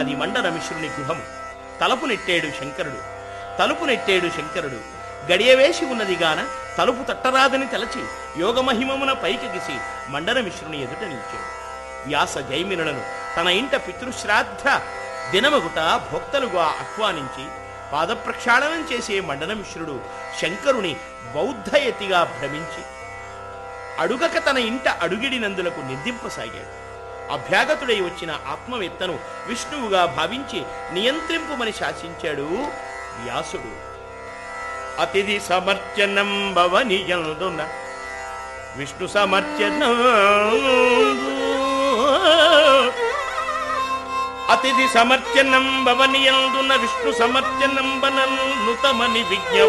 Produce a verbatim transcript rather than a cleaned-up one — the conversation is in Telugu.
అది మండనమిశ్రుని గృహము. తలుపు నెట్టాడు శంకరుడు తలుపు నెట్టాడు శంకరుడు గడియవేసి ఉన్నది గాన తలుపు తట్టరాదని తలచి యోగమహిమమున పైకెగిసి మండనమిశ్రుని ఎదుట నిలిచాడు. వ్యాస జైమినులను తన ఇంట పితృశ్రాద్ధ దినమగుట భోక్తలుగా ఆహ్వానించి పాదప్రక్షాళనం చేసే మండనమిశ్రుడు శంకరుని బౌద్ధయతిగా భ్రమించి అడుగక తన ఇంట అడుగిడినందులకు నిందింపసాగాడు. అభ్యాగతుడై వచ్చిన ఆత్మవేత్తను విష్ణువుగా భావించి నియంత్రింపుమని శాసించాడు వ్యాసుడు. అతిథి సమర్చనం భవనియందున విష్ణు సమర్చనం అతిథి సమర్చనం భవనియందున విష్ణు సమర్చనం బనల్ నుతమని విజ్ఞ